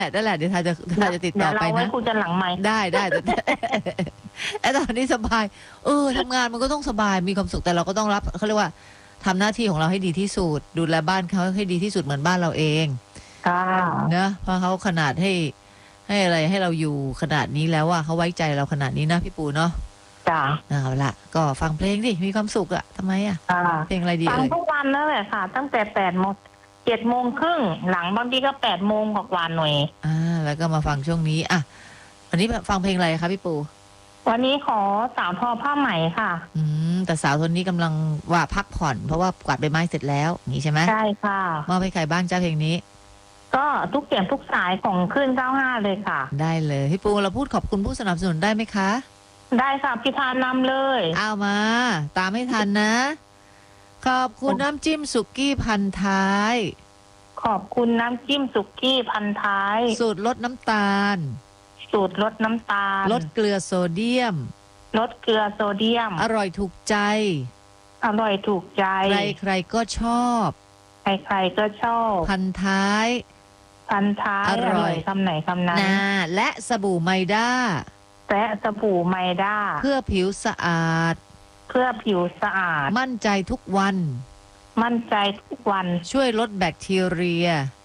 นั่นแหละเดี๋ยวทาจะติดต่อไปนะเดี๋ยวเราไว้คุยกันหลังไมค์ได้แต่ตอนนี้สบายทำงานมันก็ต้องสบายมีความสุขแต่เราก็ต้องรับเขาเรียกว่าทำหน้าที่ของเราให้ดีที่สุดดูแลบ้านเขาให้ดีที่สุดเหมือนบ้านเราเองนะเพราะเขาขนาดให้อะไรให้เราอยู่ขนาดนี้แล้วว่าเขาไว้ใจเราขนาดนี้นะพี่ปูเนาะจ้าเอาละก็ฟังเพลงดิมีความสุขอะทำไมอะเพลงอะไรดีฟังทุกวันแล้วแหละค่ะตั้งแต่7:30หลังบางทีก็8:00กว่าหน่อยแล้วก็มาฟังช่วงนี้อ่ะวันนี้ฟังเพลงอะไรคะพี่ปูวันนี้ขอสาวทอผ้าไหมค่ะแต่สาวคนนี้กำลังว่าพักผ่อนเพราะว่ากวาดใบไม้เสร็จแล้วนี่ใช่ไหมใช่ค่ะมอบให้ใครบ้างจ้าเพลงนี้ก็ทุกเสียงทุกสายของคลื่น95เลยค่ะได้เลยพี่ปูเราพูดขอบคุณผู้สนับสนุนได้ไหมคะได้ค่ะพี่พานำเลยเอามาตามให้ทันนะขอบคุณน้ำจิ้มสุกี้พันท้ายขอบคุณน้ำจิ้มสุกี้พันท้ายสูตรลดน้ำตาลสูตรลดน้ำตาลลดเกลือโซเดียมลดเกลือโซเดียมอร่อยถูกใจอร่อยถูกใจใครก็ชอบใครก็ชอบพันท้ายอร่อยคำไหนคำนั้นและสบู่ไมด้าและสบู่ไมด้าเพื่อผิวสะอาดมั่นใจทุกวันช่วยลดแบคทีเรีย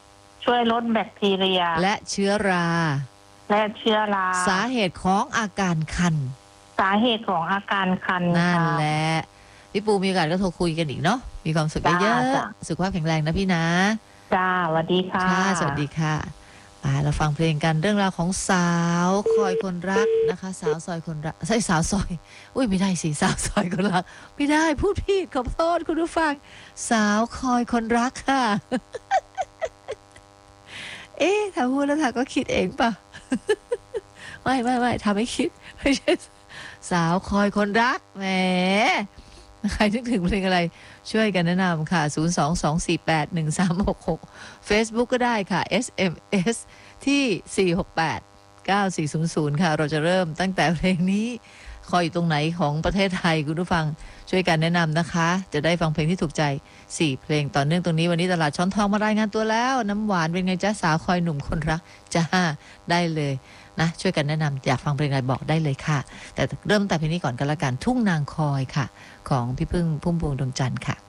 และเชื้อราสาเหตุของอาการคันนั่นแหละพี่ปูมีโอกาสก็โทรคุยกันอีกเนาะมีความสุขเยอะๆสุขภาพแข็งแรงนะพี่นะจ้าสวัสดีค่ะสวัสดีค่ะเราฟังเพลงกันเรื่องราวของสาวคอยคนรักนะคะสาวซอยคนรักใช่สาวซอยไม่ได้สิสาวซอยคนรักไม่ได้พูดผิดขอโทษคุณผู้ฟังสาวคอยคนรักค่ะถ้าพูดแล้วถ้าก็คิดเองป่ะไม่ทำให้คิดไม่ใช่สาวคอยคนรักแหมใครนึกถึงเพลงอะไรช่วยกันแนะนำค่ะ022481366 Facebook ก็ได้ค่ะ SMS ที่4689400ค่ะเราจะเริ่มตั้งแต่เพลงนี้คอยอยู่ตรงไหนของประเทศไทยคุณผู้ฟังช่วยกันแนะนำนะคะจะได้ฟังเพลงที่ถูกใจ4เพลงต่อเนื่องตรงนี้วันนี้ตลาดช้อนทองมารายงานตัวแล้วน้ำหวานเป็นไงจ๊ะสาวคอยหนุ่มคนรักจ้าได้เลยนะช่วยกันแนะนำอยากฟังเพลงอะไรบอกได้เลยค่ะแต่เริ่มแต่เพลงนี้ก่อนกันละกันทุ่งนางคอยค่ะของพี่พึ่งพุ่มพวงดวงจันทร์ค่ะ